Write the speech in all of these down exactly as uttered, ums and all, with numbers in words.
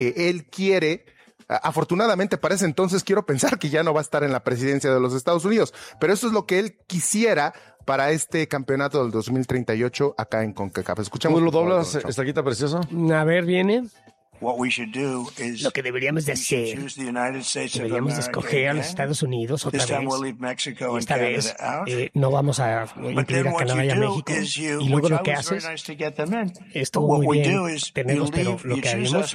eh, él quiere... Afortunadamente, para ese entonces quiero pensar que ya no va a estar en la presidencia de los Estados Unidos, pero eso es lo que él quisiera para este campeonato del dos mil treinta y ocho acá en CONCACAF. Escuchamos. ¿Tú lo doblas, Estaquita Precioso? A ver, viene. Lo que deberíamos de hacer, deberíamos de escoger a los Estados Unidos otra vez. Y esta vez eh, no vamos a incluir a Canadá y a México. Y luego lo que haces, estuvo muy bien tenerlos, pero lo que haremos...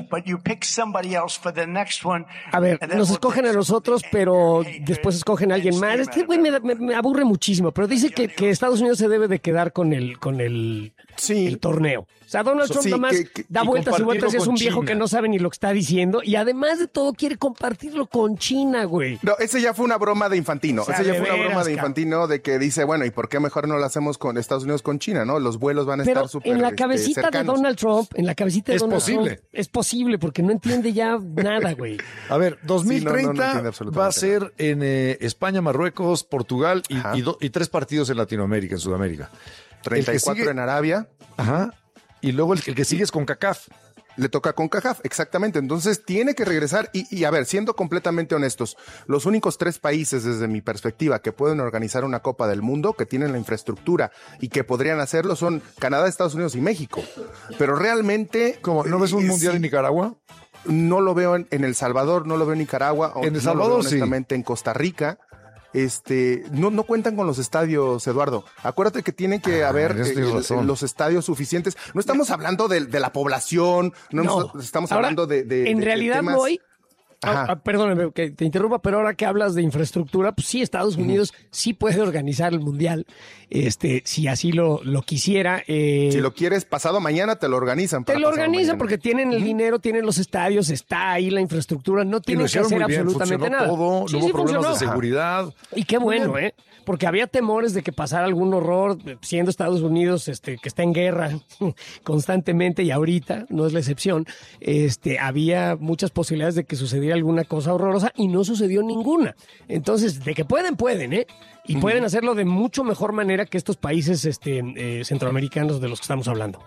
A ver, nos escogen a nosotros, pero después escogen a alguien más. Este güey me, me, me aburre muchísimo, pero dice que, que Estados Unidos se debe de quedar con el, con el, sí. el torneo. O sea, Donald Trump sí, nomás que, que, da vueltas y vueltas y es un viejo China. Que no sabe ni lo que está diciendo. Y además de todo, quiere compartirlo con China, güey. No, ese ya fue una broma de Infantino. O sea, ese ya fue una veras, broma de Infantino de que dice, bueno, ¿y por qué mejor no lo hacemos con Estados Unidos con China, no? Los vuelos van a Pero estar súper en la cabecita este, de Donald Trump, en la cabecita de es Donald posible. Trump, es posible, porque no entiende ya nada, güey. A ver, dos mil treinta sí, no, no, no va a ser en eh, España, Marruecos, Portugal y, y, do, y tres partidos en Latinoamérica, en Sudamérica. treinta y cuatro sigue, en Arabia. Ajá. Y luego el, el que sigue es CONCACAF. Le toca CONCACAF, exactamente. Entonces tiene que regresar y, y a ver, siendo completamente honestos, los únicos tres países desde mi perspectiva que pueden organizar una Copa del Mundo, que tienen la infraestructura y que podrían hacerlo son Canadá, Estados Unidos y México. Pero realmente... ¿Cómo? ¿No ves un eh, mundial sí, en Nicaragua? No lo veo en, en El Salvador, no lo veo en Nicaragua. En El Salvador, no lo veo, sí. honestamente, en Costa Rica. Este, no, no cuentan con los estadios, Eduardo. Acuérdate que tiene que ah, haber eh, los estadios suficientes. No estamos hablando de, de la población, no, no. Nos, estamos ahora, hablando de, de En de, realidad, de temas... Moy, ah, perdóname que te interrumpa, pero ahora que hablas de infraestructura, pues sí, Estados Unidos uh-huh. sí puede organizar el Mundial, este, si así lo, lo quisiera. Eh, si lo quieres pasado mañana, te lo organizan. Te lo organizan porque tienen el uh-huh. dinero, tienen los estadios, está ahí la infraestructura, no tienen que hacer bien, absolutamente nada. Todo, sí, no hubo sí problemas funcionó. de seguridad. Y qué bueno, ¿eh? Porque había temores de que pasara algún horror, siendo Estados Unidos, este, que está en guerra constantemente y ahorita no es la excepción. Este, había muchas posibilidades de que sucediera alguna cosa horrorosa y no sucedió ninguna. Entonces, de que pueden, pueden, ¿eh? Y uh-huh. pueden hacerlo de mucho mejor manera que estos países este, eh, centroamericanos de los que estamos hablando.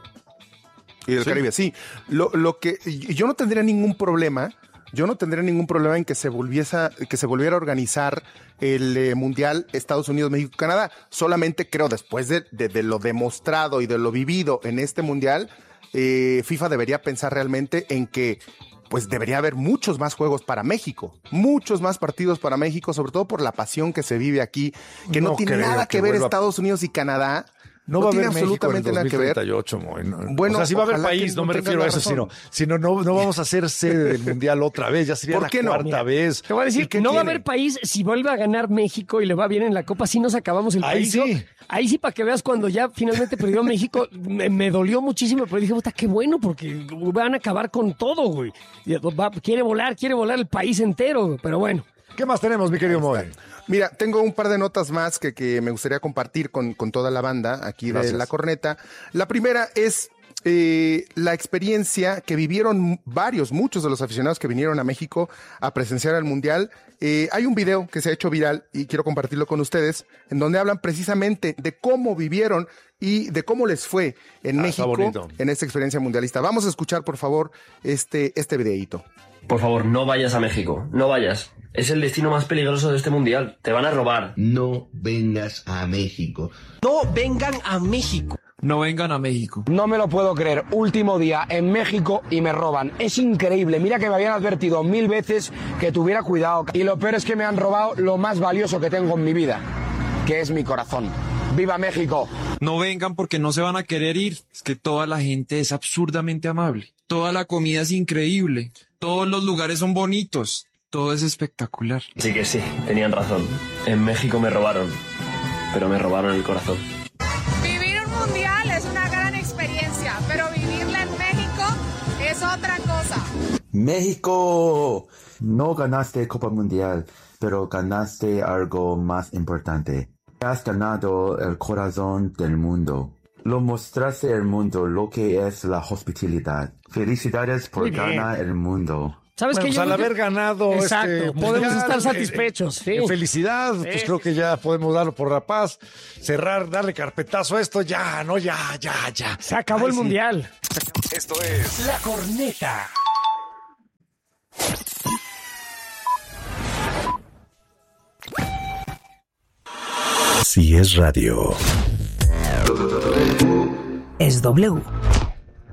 Y del sí. Caribe, sí. Lo, lo que yo no tendría ningún problema. Yo no tendría ningún problema en que se volviese, que se volviera a organizar el eh, Mundial Estados Unidos, México, Canadá. Solamente creo, después de, de, de lo demostrado y de lo vivido en este Mundial, eh, FIFA debería pensar realmente en que pues debería haber muchos más juegos para México, muchos más partidos para México, sobre todo por la pasión que se vive aquí, que no, no tiene nada que, que ver vuelva... Estados Unidos y Canadá. No, no va a tiene haber absolutamente nada que ver. No. Bueno, o sea, sí va a haber país, no, no me refiero a eso, sino, sino no, no vamos a hacer sede del Mundial otra vez, ya sería la cuarta no? vez. Te voy a decir que no tiene? va a haber país si vuelve a ganar México y le va bien en la Copa, si nos acabamos el Ahí país. sí. Ahí sí, para que veas, cuando ya finalmente perdió México, me, me dolió muchísimo, pero dije, puta, qué bueno, porque van a acabar con todo, güey. Va, quiere volar, quiere volar el país entero, pero bueno. ¿Qué más tenemos, mi querido Moy? Mira, tengo un par de notas más que, que me gustaría compartir con, con toda la banda aquí Gracias. de La Corneta. La primera es eh, la experiencia que vivieron varios, muchos de los aficionados que vinieron a México a presenciar el Mundial. Eh, hay un video que se ha hecho viral y quiero compartirlo con ustedes, en donde hablan precisamente de cómo vivieron y de cómo les fue en ah, México en esta experiencia mundialista. Vamos a escuchar, por favor, este, este videíto. Por favor, no vayas a México, no vayas. Es el destino más peligroso de este mundial. Te van a robar. No vengas a México. No vengan a México. No vengan a México. No me lo puedo creer. Último día en México y me roban. Es increíble. Mira que me habían advertido mil veces que tuviera cuidado. Y lo peor es que me han robado lo más valioso que tengo en mi vida, que es mi corazón. ¡Viva México! No vengan porque no se van a querer ir. Es que toda la gente es absurdamente amable. Toda la comida es increíble. Todos los lugares son bonitos. Todo es espectacular. Sí que sí, tenían razón. En México me robaron, pero me robaron el corazón. Vivir un mundial es una gran experiencia, pero vivirla en México es otra cosa. México, no ganaste Copa Mundial, pero ganaste algo más importante. Has ganado el corazón del mundo. Lo mostraste al mundo lo que es la hospitalidad. Felicidades por ganar el mundo. ¿Sabes bueno, que pues yo al haber ganado Exacto, este podemos mundial, estar satisfechos. Sí. En felicidad, sí. pues creo que ya podemos darlo por la paz, cerrar, darle carpetazo a esto, ya, no, ya, ya, ya. Se acabó Ay, el sí. mundial. Esto es La Corneta. Así es radio. Es W.